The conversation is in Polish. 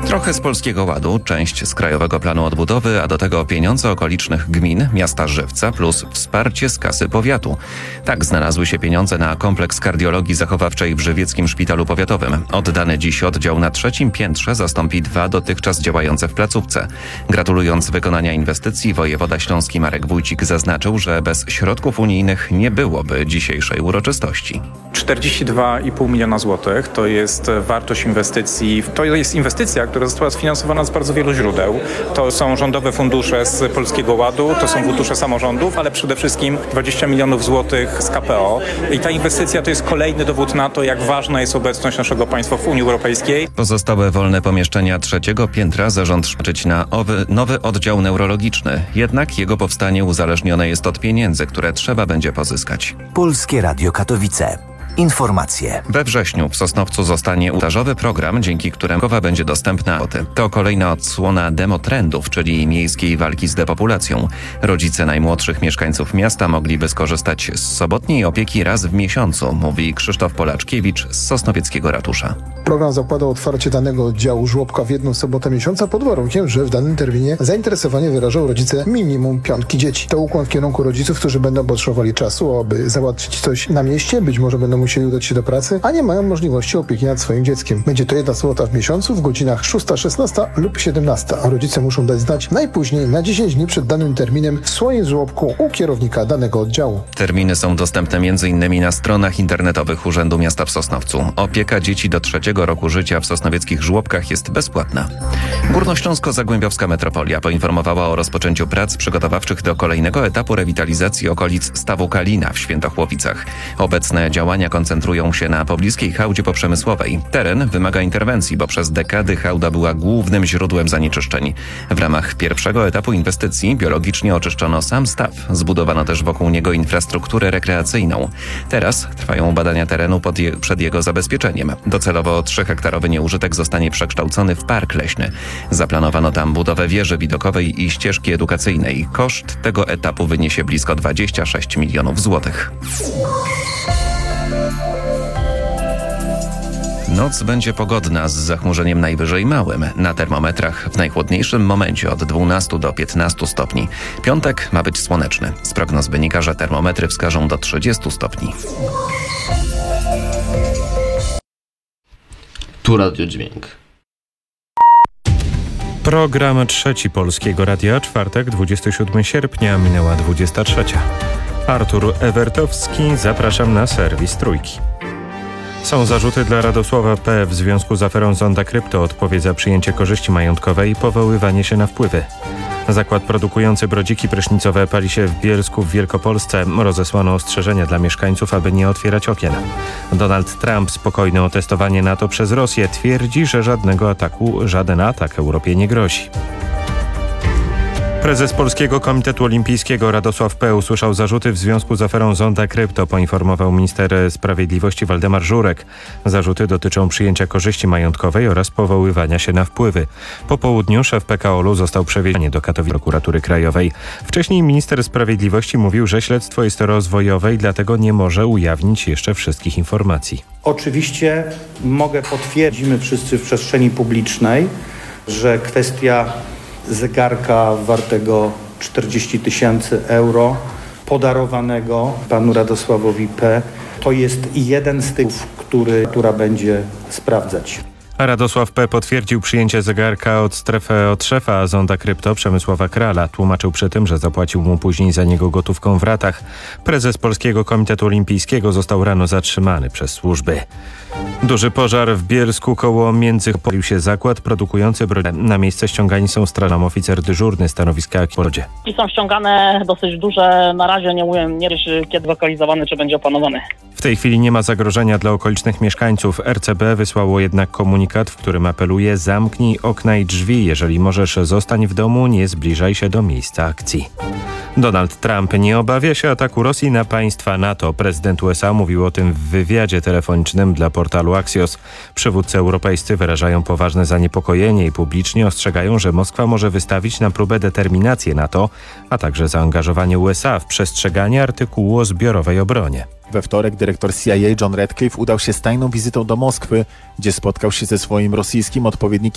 Trochę z Polskiego Ładu, część z Krajowego Planu Odbudowy, a do tego pieniądze okolicznych gmin, miasta Żywca plus wsparcie z kasy powiatu. Tak znalazły się pieniądze na kompleks kardiologii zachowawczej w Żywieckim Szpitalu Powiatowym. Oddany dziś oddział na 3. piętrze zastąpi 2 dotychczas działające w placówce. Gratulując wykonania inwestycji, wojewoda śląski Marek Wójcik zaznaczył, że bez środków unijnych nie byłoby dzisiejszej uroczystości. 42,5 miliona złotych to jest wartość inwestycji. To jest inwestycja, która została sfinansowana z bardzo wielu źródeł. To są rządowe fundusze z Polskiego Ładu, to są fundusze samorządów, ale przede wszystkim 20 milionów złotych z KPO. I ta inwestycja to jest kolejny dowód na to, jak ważna jest obecność naszego państwa w Unii Europejskiej. Pozostałe wolne pomieszczenia 3. piętra zarząd szczyci na nowy oddział neurologiczny. Jednak jego powstanie uzależnione jest od pieniędzy, które trzeba będzie pozyskać. Polskie Radio Katowice. Informacje. We wrześniu w Sosnowcu zostanie stażowy program, dzięki któremu będzie dostępna. To kolejna odsłona demotrendów, czyli miejskiej walki z depopulacją. Rodzice najmłodszych mieszkańców miasta mogliby skorzystać z sobotniej opieki raz w miesiącu, mówi Krzysztof Polaczkiewicz z Sosnowieckiego Ratusza. Program zakłada otwarcie danego oddziału żłobka w jedną sobotę miesiąca pod warunkiem, że w danym terminie zainteresowanie wyrażą rodzice minimum 5 dzieci. To ukłon w kierunku rodziców, którzy będą potrzebowali czasu, aby załatwić coś na mieście, być może będą musieli udać się do pracy, a nie mają możliwości opieki nad swoim dzieckiem. Będzie to 1 sobota w miesiącu w godzinach 6, 16 lub 17, a rodzice muszą dać znać najpóźniej na 10 dni przed danym terminem w swoim żłobku u kierownika danego oddziału. Terminy są dostępne m.in. na stronach internetowych Urzędu Miasta w Sosnowcu. Opieka dzieci do 3. roku życia w sosnowieckich żłobkach jest bezpłatna. Górnośląsko-Zagłębiowska Metropolia poinformowała o rozpoczęciu prac przygotowawczych do kolejnego etapu rewitalizacji okolic Stawu Kalina w Świętochłowicach. Obecne działania koncentrują się na pobliskiej hałdzie poprzemysłowej. Teren wymaga interwencji, bo przez dekady hałda była głównym źródłem zanieczyszczeń. W ramach pierwszego etapu inwestycji biologicznie oczyszczono sam staw. Zbudowano też wokół niego infrastrukturę rekreacyjną. Teraz trwają badania terenu przed jego zabezpieczeniem. Docelowo 3-hektarowy nieużytek zostanie przekształcony w park leśny. Zaplanowano tam budowę wieży widokowej i ścieżki edukacyjnej. Koszt tego etapu wyniesie blisko 26 milionów złotych. Noc będzie pogodna z zachmurzeniem najwyżej małym. Na termometrach w najchłodniejszym momencie od 12 do 15 stopni. Piątek ma być słoneczny. Z prognoz wynika, że termometry wskażą do 30 stopni. Tu Radiodźwięk. Program Trzeci Polskiego Radia, czwartek, 27 sierpnia, minęła 23. Artur Ewertowski, zapraszam na serwis Trójki. Są zarzuty dla Radosława P. w związku z aferą Zonda Krypto, odpowiedź za przyjęcie korzyści majątkowej i powoływanie się na wpływy. Zakład produkujący brodziki prysznicowe pali się w Bielsku w Wielkopolsce. Rozesłano ostrzeżenia dla mieszkańców, aby nie otwierać okien. Donald Trump, spokojny o testowanie NATO przez Rosję, twierdzi, że żaden atak Europie nie grozi. Prezes Polskiego Komitetu Olimpijskiego Radosław P. usłyszał zarzuty w związku z aferą Zonda Krypto, poinformował minister sprawiedliwości Waldemar Żurek. Zarzuty dotyczą przyjęcia korzyści majątkowej oraz powoływania się na wpływy. Po południu szef PKOL-u został przewieziony do Katowic Prokuratury Krajowej. Wcześniej minister sprawiedliwości mówił, że śledztwo jest rozwojowe i dlatego nie może ujawnić jeszcze wszystkich informacji. Oczywiście mogę potwierdzić, my wszyscy w przestrzeni publicznej, że kwestia zegarka wartego 40 000 euro podarowanego panu Radosławowi P. to jest jeden z tych, która będzie sprawdzać. Radosław P. potwierdził przyjęcie zegarka od szefa Zonda Krypto Przemysława Krala. Tłumaczył przy tym, że zapłacił mu później za niego gotówką w ratach. Prezes Polskiego Komitetu Olimpijskiego został rano zatrzymany przez służby. Duży pożar w Bielsku koło Międzychów. Się zakład produkujący broń. Na miejsce ściągani są strażą oficer dyżurny stanowiska Kłodzie. I są ściągane dosyć duże. Na razie nie wiesz kiedy lokalizowany, czy będzie opanowany. W tej chwili nie ma zagrożenia dla okolicznych mieszkańców. RCB wysłało jednak komunikat, w którym apeluje: zamknij okna i drzwi. Jeżeli możesz, zostań w domu, nie zbliżaj się do miejsca akcji. Donald Trump nie obawia się ataku Rosji na państwa NATO. Prezydent USA mówił o tym w wywiadzie telefonicznym dla portalu Axios. Przywódcy europejscy wyrażają poważne zaniepokojenie i publicznie ostrzegają, że Moskwa może wystawić na próbę determinację NATO, a także zaangażowanie USA w przestrzeganie artykułu o zbiorowej obronie. We wtorek dyrektor CIA John Radcliffe udał się z tajną wizytą do Moskwy, gdzie spotkał się ze swoim rosyjskim odpowiednikiem